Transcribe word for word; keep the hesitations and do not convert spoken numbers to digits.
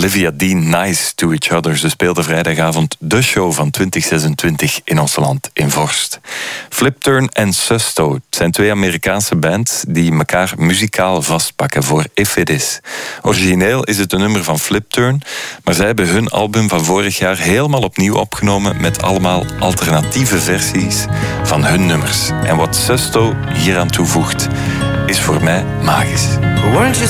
Olivia Dean Nice to Each Other. Ze speelde vrijdagavond de show van twintig zesentwintig in ons land in Vorst. Flipturn en Susto, het zijn twee Amerikaanse bands die elkaar muzikaal vastpakken voor Efedis. Origineel is het een nummer van Flipturn, maar zij hebben hun album van vorig jaar helemaal opnieuw opgenomen met allemaal alternatieve versies van hun nummers. En wat Susto hieraan toevoegt, is voor mij magisch. Weren't you